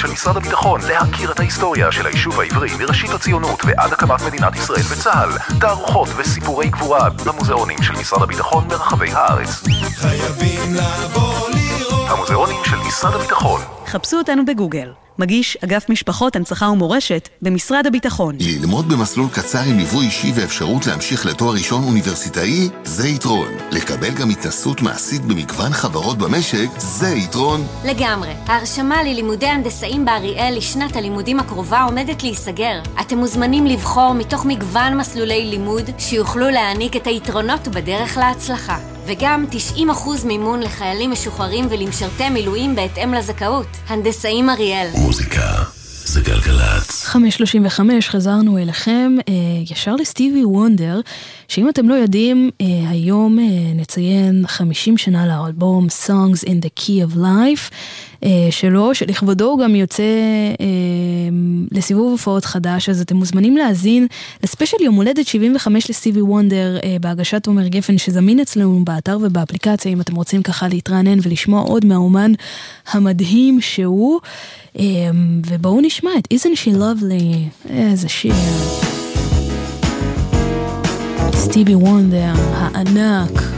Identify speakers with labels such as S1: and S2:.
S1: של משרד הביטחון להכיר את ההיסטוריה של היישוב העברי מראשית הציונות ועד הקמת מדינת ישראל וצה"ל. תערוכות וסיפורי גבורה במוזיאונים של משרד הביטחון ברחבי הארץ.
S2: חייבים לבוא לראות.
S1: המוזיאונים של משרד הביטחון.
S3: חפשו אותנו בגוגל. מגיש אגף משפחות, הנצחה ומורשת במשרד הביטחון.
S4: ללמוד במסלול קצר עם ליווי אישי ואפשרות להמשיך לתואר ראשון אוניברסיטאי, זה יתרון. לקבל גם התנסות מעשית במגוון חברות במשק, זה יתרון.
S5: לגמרי. ההרשמה ללימודי הנדסאים באריאל לשנת הלימודים הקרובה עומדת להיסגר. אתם מוזמנים לבחור מתוך מגוון מסלולי לימוד שיוכלו להעניק את היתרונות בדרך להצלחה. וגם 90% מימון לחיילים משוחררים ולמשרתי מילואים בהתאם לזכאות. הנדסאים אריאל.
S2: מוזיקה זה גלגלצ.
S6: 5:35 חזרנו אליכם ישר לסטיבי וונדר, שאם אתם לא יודעים, היום נציין 50 שנה לאלבום Songs in the Key of Life שלו, שלכבודו הוא גם יוצא לסיבוב הופעות חדש, אז אתם מוזמנים להאזין לספיישל יום הולדת 75 לסטיבי וונדר בהגשת עומר גפן, שזמין אצלנו באתר ובאפליקציה, אם אתם רוצים ככה להתרענן ולשמוע עוד מהאומן המדהים שהוא. ובואו נשמע את Isn't She Lovely, איזה שיר. סטיבי וונדר הענק.